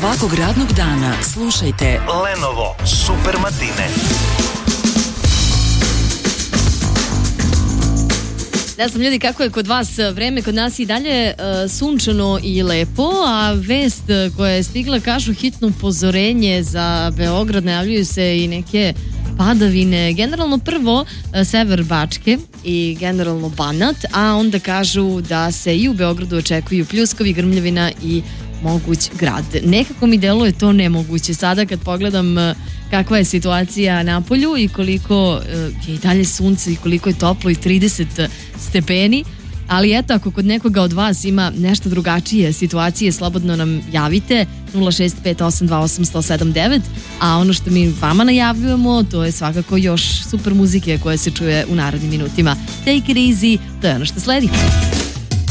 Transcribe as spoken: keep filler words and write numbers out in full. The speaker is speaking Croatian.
Svakog radnog dana slušajte Lenovo Super Matine. Ne znam ljudi kako je kod vas vreme, kod nas i dalje uh, sunčano i lepo, a vest koja je stigla kažu hitno upozorenje za Beograd, najavljuju se i neke padavine, generalno prvo uh, sever Bačke i generalno Banat, a onda kažu da se i u Beogradu očekuju pljuskovi, grmljavina i moguć grad. Nekako mi deluje to nemoguće sada kad pogledam uh, kakva je situacija na polju i koliko uh, je i dalje sunce i koliko je toplo i trideset stepeni, ali eto, ako kod nekoga od vas ima nešto drugačije situacije, slobodno nam javite nula šest pet osam dva osam jedan zero sedam devet, a ono što mi vama najavljujemo, to je svakako još super muzike koja se čuje u narednim minutima. Take it easy, to je ono što sledi.